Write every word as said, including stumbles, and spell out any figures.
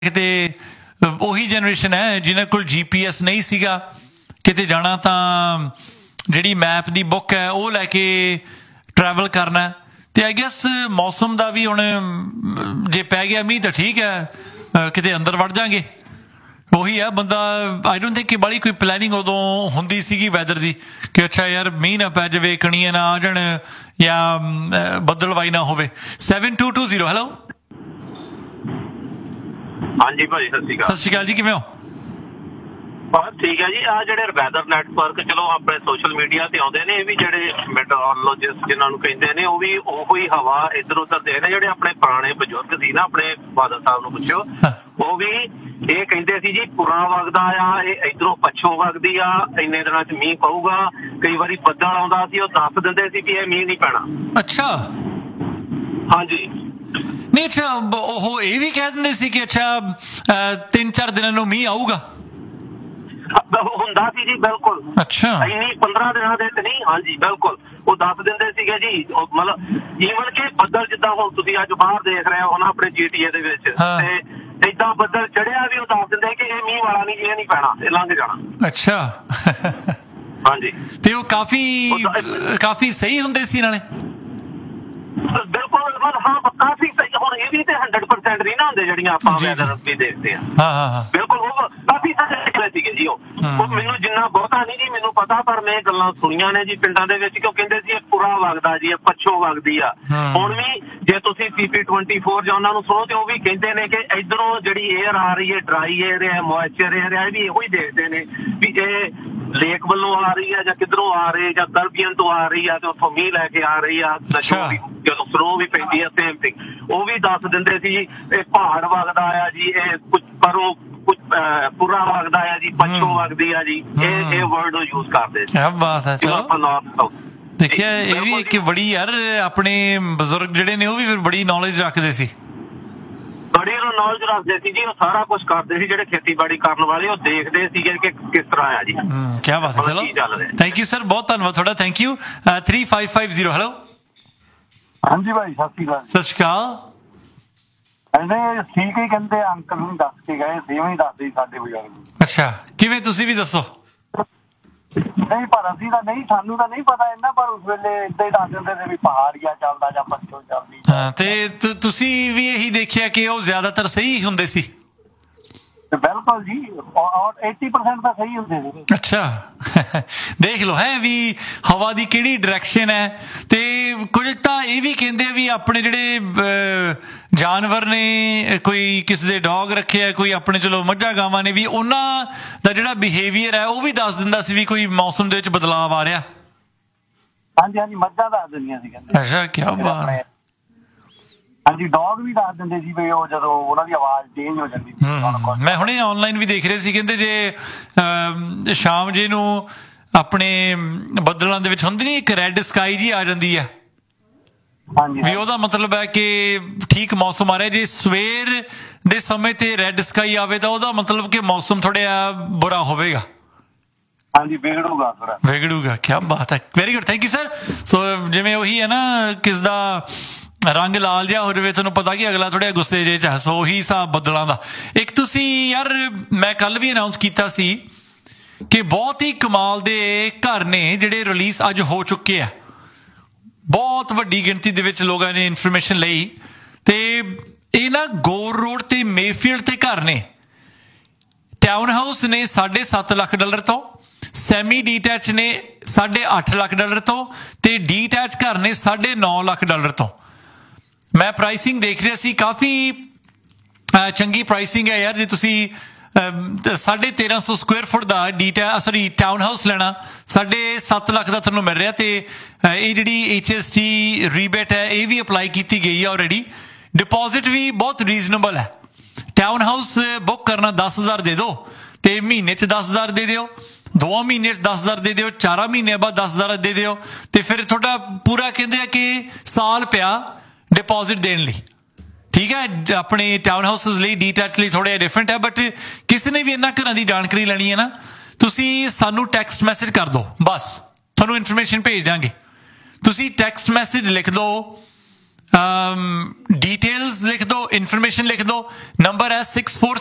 ਕਿਤੇ ਉਹੀ ਜਨਰੇਸ਼ਨ ਹੈ ਜਿਨ੍ਹਾਂ ਕੋਲ ਜੀ ਪੀ ਐਸ ਨਹੀਂ ਸੀਗਾ, ਕਿਤੇ ਜਾਣਾ ਤਾਂ ਜਿਹੜੀ ਮੈਪ ਦੀ ਬੁੱਕ ਹੈ ਉਹ ਲੈ ਕੇ ਟਰੈਵਲ ਕਰਨਾ। ਅਤੇ ਆਈ ਗੈਸ ਮੌਸਮ ਦਾ ਵੀ ਹੁਣ ਜੇ ਪੈ ਗਿਆ ਮੀਂਹ ਤਾਂ ਠੀਕ ਹੈ, ਕਿਤੇ ਅੰਦਰ ਵੜ ਜਾਵਾਂਗੇ। ਉਹੀ ਹੈ ਬੰਦਾ ਆਈ ਡੋਂਟ ਥਿੰਕ ਕਿ ਬੜੀ ਕੋਈ ਪਲੈਨਿੰਗ ਉਦੋਂ ਹੁੰਦੀ ਸੀਗੀ ਵੈਦਰ ਦੀ ਕਿ ਅੱਛਾ ਯਾਰ ਮੀਂਹ ਨਾ ਪੈ ਜਾਵੇ, ਕਣੀਆਂ ਨਾ ਆ ਜਾਣ ਜਾਂ ਬੱਦਲਵਾਈ ਨਾ ਹੋਵੇ। Seven to two zero hello. ਹਾਂਜੀ ਭਾਜੀ ਸਤਿ ਸ਼੍ਰੀ ਅਕਾਲ। ਸਤਿ ਸ਼੍ਰੀ ਅਕਾਲ ਜੀ, ਕਿਵੇਂ ਹੋ? ਬਸ ਠੀਕ ਹੈ ਜੀ। ਆਹ ਜਿਹੜੇ ਵੈਦਰ ਨੈਟਵਰਕ ਚਲੋ ਆਪਣੇ ਸੋਸ਼ਲ ਮੀਡੀਆ ਤੇ ਆਉਂਦੇ ਨੇ, ਇਹ ਵੀ ਜਿਹੜੇ ਮੈਟਰੋਲੋਜਿਸਟ ਜਿਹਨਾਂ ਨੂੰ ਕਹਿੰਦੇ ਨੇ, ਉਹ ਵੀ ਉਹੋ ਹੀ ਹਵਾ ਇੱਧਰ ਉੱਧਰ ਦੇਖਦੇ। ਜਿਹੜੇ ਆਪਣੇ ਪੁਰਾਣੇ ਬਜ਼ੁਰਗ ਸੀ ਨਾ, ਆਪਣੇ ਫਾਦਰ ਸਾਹਿਬ ਨੂੰ ਪੁੱਛੋ, ਉਹ ਵੀ ਇਹ ਕਹਿੰਦੇ ਸੀ ਜੀ ਪੁਰਾ ਵਗਦਾ ਆ, ਇਹ ਇੱਧਰੋਂ ਪੱਛੋਂ ਵਗਦੀ ਆ, ਇੰਨੇ ਦਿਨਾਂ ਚ ਮੀਂਹ ਪਊਗਾ। ਕਈ ਵਾਰੀ ਬੱਦਲ ਆਉਂਦਾ ਸੀ, ਉਹ ਦੱਸ ਦਿੰਦੇ ਸੀ ਕਿ ਇਹ ਮੀਂਹ ਨਹੀਂ ਪੈਣਾ। ਅੱਛਾ ਹਾਂਜੀ ਨਹੀਂ, ਅੱਛਾ ਉਹ ਇਹ ਵੀ ਕਹਿ ਦਿੰਦੇ ਸੀ ਕਿ ਅੱਛਾ ਤਿੰਨ ਚਾਰ ਦਿਨਾਂ ਨੂੰ ਮੀਂਹ ਆਊਗਾ। ਹੁੰਦਾ ਸੀ ਜੀ, ਬਿਲਕੁਲ। ਅੱਛਾ ਇੰਨੀ ਪੰਦਰਾਂ ਦਿਨਾਂ ਦੇ ਤੇ ਨਹੀਂ, ਹਾਂਜੀ ਬਿਲਕੁਲ ਉਹ ਦੱਸ ਦਿੰਦੇ ਸੀਗੇ ਜੀ। ਮਤਲਬ ਈਵਨ ਕਿ ਬੱਦਲ ਜਿੱਦਾਂ ਹੁਣ ਤੁਸੀਂ ਅੱਜ ਬਾਹਰ ਦੇਖ ਰਹੇ ਹੋ ਨਾ ਆਪਣੇ ਜੀ ਟੀ ਏ ਦੇ ਵਿੱਚ, ਤੇ ਏਦਾਂ ਬੱਦਲ ਚੜਿਆ ਵੀ ਉਹ ਦੱਸ ਦਿੰਦੇ ਕਿ ਇਹ ਮੀਂਹ ਵਾਲਾ ਨਹੀਂ, ਇਹ ਨਹੀਂ ਪੈਣਾ, ਇਹ ਲੰਘ ਜਾਣਾ। ਅੱਛਾ ਹਾਂਜੀ, ਤੇ ਉਹ ਕਾਫੀ ਕਾਫੀ ਸਹੀ ਹੁੰਦੇ ਸੀ ਨਾਲੇ। ਬਿਲਕੁਲ ਹਾਂ, ਕਾਫੀ ਸਹੀ। ਹੁਣ ਇਹ ਵੀ ਤੇ ਹੰਡਰਡ ਪਰਸੈਂਟ ਨਹੀਂ ਨਾ ਹੁੰਦੇ ਜਿਹੜੀਆਂ ਆਪਾਂ ਵੈਦਰ ਵੀ ਦੇਖਦੇ ਹਾਂ। ਬਿਲਕੁਲ ਉਹ ਕਾਫੀ ਸਾਰੇ ਸੀਗੇ ਜੀ। ਉਹ ਮੈਨੂੰ ਜਿੰਨਾ ਬਹੁਤਾ ਨਹੀਂ ਜੀ ਮੈਨੂੰ ਪਤਾ, ਪਰ ਮੈਂ ਗੱਲਾਂ ਸੁਣੀਆਂ ਨੇ ਜੀ ਪਿੰਡਾਂ ਦੇ ਵਿੱਚ, ਕਿਉਂ ਕਹਿੰਦੇ ਸੀ ਇਹ ਪੁਰਾ ਵਗਦਾ ਜੀ, ਇਹ ਪੱਛੋਂ ਵਗਦੀ ਆ। ਹੁਣ ਵੀ ਜੇ ਤੁਸੀਂ ਸੀ ਪੀ ਟਵੰਟੀ ਫੋਰ ਜਾਂ ਉਹਨਾਂ ਨੂੰ ਸੁਣੋ ਤੇ ਉਹ ਵੀ ਕਹਿੰਦੇ ਨੇ ਕਿ ਇੱਧਰੋਂ ਜਿਹੜੀ ਏਅਰ ਆ ਰਹੀ ਹੈ, ਡਰਾਈ ਏਅਰ ਹੈ, ਮੋਇਸਚਰ ਏਅਰ ਹੈ, ਇਹ ਵੀ ਇਹੋ ਹੀ ਦੇਖਦੇ ਨੇ ਵੀ ਇਹ ਲੇਕ ਵੱਲੋਂ ਆ ਰਹੀ ਹੈ ਜਾਂ ਕਿੱਧਰੋਂ ਆ ਰਹੀ, ਜਾਂ ਕਰਬੀਅਨ ਤੋਂ ਆ ਰਹੀ ਆ ਤੇ ਉੱਥੋਂ ਮੀਂਹ ਲੈ ਕੇ ਆ ਰਹੀ ਆ। ਜਦੋਂ ਸਨੋ ਵੀ ਪੈਂਦੀ ਆ, ਸੇਮ ਥਿੰਗ ਉਹ ਵੀ ਦੱਸ ਦਿੰਦੇ ਸੀ ਇਹ ਪਹਾੜ ਵਗਦਾ ਆ ਜੀ, ਇਹ ਕੁਝ ਪਰੋਂ ਕੁਝ ਪੁਰਾ ਵਗਦਾ ਆ ਜੀ, ਪੱਛੋਂ ਵਗਦੀ ਆ ਜੀ। ਇਹ ਇਹ ਵਰਡ ਉਹ ਯੂਜ਼ ਕਰਦੇ ਸੀ। ਕਿਆ ਬਾਤ ਹੈ। ਚਲੋ ਦੇਖਿਆ, ਇਹ ਵੀ ਕਿ ਬੜੀ ਯਾਰ ਆਪਣੇ ਬਜ਼ੁਰਗ ਜਿਹੜੇ ਨੇ ਉਹ ਵੀ ਫਿਰ ਬੜੀ ਨੌਲੇਜ ਰੱਖਦੇ ਸੀ, ਬੜੀ ਨੌਲੇਜ ਰੱਖਦੇ ਸੀ ਜੀ। ਉਹ ਸਾਰਾ ਕੁਛ ਕਰਦੇ ਸੀ, ਜਿਹੜੇ ਖੇਤੀਬਾੜੀ ਕਰਨ ਵਾਲੇ ਉਹ ਦੇਖਦੇ ਸੀਗੇ ਕਿ ਕਿਸ ਤਰ੍ਹਾਂ ਆ ਜੀ। ਕਿਆ ਬਾਤ ਹੈ। ਚਲੋ ਥੈਂਕ ਯੂ ਸਰ, ਬਹੁਤ ਧੰਨਵਾਦ ਤੁਹਾਡਾ। Thank you. Three five five zero hello. ਹਾਂਜੀ ਭਾਈ ਸਤਿ ਸ਼੍ਰੀ ਅਕਾਲ। ਸਤਿ ਸ਼੍ਰੀ ਅਕਾਲ। ਇਹਨੇ ਠੀਕ ਹੀ ਕਹਿੰਦੇ, ਅੰਕਲ ਨੂੰ ਦੱਸ ਕੇ ਗਏ ਸੀ, ਹੀ ਦੱਸਦੇ ਸੀ ਸਾਡੇ ਬਜ਼ੁਰਗ। ਅੱਛਾ, ਕਿਵੇਂ ਤੁਸੀਂ ਵੀ ਦੱਸੋ। ਨਹੀਂ ਪਰ ਅਸੀਂ ਤਾਂ ਨਹੀਂ, ਸਾਨੂੰ ਤਾਂ ਨਹੀਂ ਪਤਾ ਇੰਨਾ, ਪਰ ਉਸ ਵੇਲੇ ਏਦਾਂ ਹੀ ਦੱਸ ਦਿੰਦੇ ਸੀ ਵੀ ਪਹਾੜੀਆ ਚੱਲਦਾ ਜਾਂ ਪੱਛੋਂ ਚੱਲਦੀ। ਹਾਂ, ਤੇ ਤੁਸੀਂ ਵੀ ਇਹੀ ਦੇਖਿਆ ਕਿ ਉਹ ਜ਼ਿਆਦਾਤਰ ਸਹੀ ਹੁੰਦੇ ਸੀ। ਬਿਲਕੁਲ ਜੀ, ਅੱਸੀ ਪਰਸੈਂਟ ਤਾਂ ਸਹੀ ਹੁੰਦੇ ਸੀ। ਅੱਛਾ ਦੇਖ ਲਓ ਹੈ ਵੀ ਹਵਾ ਦੀ ਕਿਹੜੀ ਡਾਇਰੈਕਸ਼ਨ ਹੈ। ਤੇ ਕੁਝ ਤਾਂ ਇਹ ਵੀ ਕਹਿੰਦੇ ਆ ਵੀ ਆਪਣੇ ਜਿਹੜੇ ਜਾਨਵਰ ਨੇ, ਕੋਈ ਕਿਸੇ ਦੇ ਡੌਗ ਰੱਖਿਆ, ਕੋਈ ਆਪਣੇ ਚਲੋ ਮੱਝਾਂ ਗਾਵਾਂ ਨੇ ਵੀ, ਉਹਨਾਂ ਦਾ ਜਿਹੜਾ ਬਿਹੇਵੀਅਰ ਹੈ ਉਹ ਵੀ ਦੱਸ ਦਿੰਦਾ ਸੀ ਵੀ ਕੋਈ ਮੌਸਮ ਦੇ ਵਿੱਚ ਬਦਲਾਵ ਆ ਰਿਹਾ। ਹਾਂਜੀ ਹਾਂਜੀ, ਮੱਝਾਂ ਦੱਸ ਦਿੰਦੀਆਂ ਸੀ ਕਹਿੰਦੇ। ਅੱਛਾ, ਕਿਆ ਬਾਤ। ਹਾਂਜੀ, ਡੌਗ ਵੀ ਦੱਸ ਦਿੰਦੇ ਸੀ ਵੀ ਉਹ ਜਦੋਂ ਉਹਨਾਂ ਦੀ ਆਵਾਜ਼ ਚੇਂਜ ਹੋ ਜਾਂਦੀ ਸੀ। ਮੈਂ ਹੁਣੇ ਆਨਲਾਈਨ ਵੀ ਦੇਖ ਰਹੇ ਸੀ, ਕਹਿੰਦੇ ਜੇ ਸ਼ਾਮ ਜੇ ਨੂੰ ਆਪਣੇ ਬੱਦਲਾਂ ਦੇ ਵਿੱਚ ਹੁੰਦੀ ਨਹੀਂ ਇੱਕ ਰੈੱਡ ਸਕਾਈ ਜੀ ਆ ਜਾਂਦੀ ਹੈ, ਵੀ ਉਹਦਾ ਮਤਲਬ ਹੈ ਕਿ ਠੀਕ ਮੌਸਮ ਆ ਰਿਹਾ। ਜੇ ਸਵੇਰ ਦੇ ਸਮੇਂ ਤੇ ਰੈੱਡ ਸਕਾਈ ਆਵੇ ਤਾਂ ਉਹਦਾ ਮਤਲਬ ਕਿ ਮੌਸਮ ਥੋੜ੍ਹਾ ਬੁਰਾ ਹੋਵੇਗਾ। ਹਾਂਜੀ, ਵਿਗੜੂਗਾ ਥੋੜਾ, ਵਿਗੜੂਗਾ। ਕਿਆ ਬਾਤ ਹੈ, very good, thank you sir. ਸੋ ਜਿਵੇਂ ਉਹੀ ਹੈ ਨਾ, ਕਿਸ ਦਾ ਰੰਗ ਲਾਲ ਜਿਹਾ ਹੋ ਜਾਵੇ, ਤੁਹਾਨੂੰ ਪਤਾ ਕਿ ਅਗਲਾ ਥੋੜ੍ਹਾ ਗੁੱਸੇ ਜਿਹੇ 'ਚ ਹੈ। ਸੋ ਉਹੀ ਹਿਸਾਬ ਬੱਦਲਾਂ ਦਾ। ਇੱਕ ਤੁਸੀਂ ਯਾਰ, ਮੈਂ ਕੱਲ੍ਹ ਵੀ ਅਨਾਊਂਸ ਕੀਤਾ ਸੀ ਕਿ ਬਹੁਤ ਹੀ ਕਮਾਲ ਦੇ ਘਰ ਨੇ ਜਿਹੜੇ ਰਿਲੀਜ਼ ਅੱਜ ਹੋ ਚੁੱਕੇ ਆ। ਬਹੁਤ ਵੱਡੀ ਗਿਣਤੀ ਦੇ ਵਿੱਚ ਲੋਕਾਂ ਨੇ ਇਨਫੋਰਮੇਸ਼ਨ ਲਈ, ਤੇ ਇਹ ਨਾ ਗੋਰ ਰੋਡ ਤੇ ਮੇਫੀਲਡ ਤੇ ਘਰ ਨੇ। ਟਾਊਨ ਹਾਊਸ ਨੇ ਸਾਢੇ ਸੱਤ ਲੱਖ ਡਾਲਰ ਤੋਂ, ਸੈਮੀ ਡੀਟੈਚ ਨੇ ਸਾਢੇ ਅੱਠ ਲੱਖ ਡਾਲਰ ਤੋਂ, ਤੇ ਡੀਟੈਚ ਘਰ ਨੇ ਸਾਢੇ ਨੌ ਲੱਖ ਡਾਲਰ ਤੋਂ। ਮੈਂ ਪ੍ਰਾਈਸਿੰਗ ਦੇਖ ਰਿਹਾ ਸੀ, ਕਾਫੀ ਚੰਗੀ ਪ੍ਰਾਈਸਿੰਗ ਹੈ ਯਾਰ। ਜੇ ਤੁਸੀਂ ਸਾਢੇ ਤੇਰਾਂ ਸੌ ਸਕੁਅਰ ਫੁੱਟ ਦਾ ਡੀਟਾ ਸੋਰੀ ਟਾਊਨ ਹਾਊਸ ਲੈਣਾ, ਸਾਢੇ ਸੱਤ ਲੱਖ ਦਾ ਤੁਹਾਨੂੰ ਮਿਲ ਰਿਹਾ। ਤੇ ਇਹ ਜਿਹੜੀ ਐਚ ਐਸ ਟੀ ਰੀਬੇਟ ਹੈ ਇਹ ਵੀ ਅਪਲਾਈ ਕੀਤੀ ਗਈ ਹੈ ਆਲਰੇਡੀ। ਡਿਪੋਜ਼ਿਟ ਵੀ ਬਹੁਤ ਰੀਜ਼ਨੇਬਲ ਹੈ। ਟਾਊਨ ਹਾਊਸ ਬੁੱਕ ਕਰਨਾ ਦਸ ਹਜ਼ਾਰ ਦੇ ਦਿਓ, ਤੇ ਮਹੀਨੇ 'ਚ ਦਸ ਹਜ਼ਾਰ ਦੇ ਦਿਓ, ਦੋ ਮਹੀਨੇ 'ਚ ਦਸ ਹਜ਼ਾਰ ਦੇ ਦਿਓ, ਚਾਰਾਂ ਮਹੀਨਿਆਂ ਬਾਅਦ ਦਸ ਹਜ਼ਾਰ ਦੇ ਦਿਓ, ਤੇ ਫਿਰ ਤੁਹਾਡਾ ਪੂਰਾ ਕਹਿੰਦੇ ਆ ਕਿ ਸਾਲ ਪਿਆ ਡਿਪੋਜ਼ਿਟ ਦੇਣ ਲਈ। ਠੀਕ ਹੈ, ਆਪਣੇ ਟਾਊਨ ਹਾਊਸਿਸ ਲਈ ਡੀਟੈਚ ਲਈ ਥੋੜ੍ਹਾ ਜਿਹਾ ਡਿਫਰੈਂਟ ਹੈ, ਬਟ ਕਿਸੇ ਨੇ ਵੀ ਇਹਨਾਂ ਘਰਾਂ ਦੀ ਜਾਣਕਾਰੀ ਲੈਣੀ ਹੈ ਨਾ, ਤੁਸੀਂ ਸਾਨੂੰ ਟੈਕਸਟ ਮੈਸੇਜ ਕਰ ਦਿਓ, ਬਸ ਤੁਹਾਨੂੰ ਇਨਫੋਰਮੇਸ਼ਨ ਭੇਜ ਦਿਆਂਗੇ। ਤੁਸੀਂ ਟੈਕਸਟ ਮੈਸੇਜ ਲਿਖ ਦਿਓ डिटेल्स लिख दो, इन्फॉर्मेशन लिख दो। नंबर है सिक्स फोर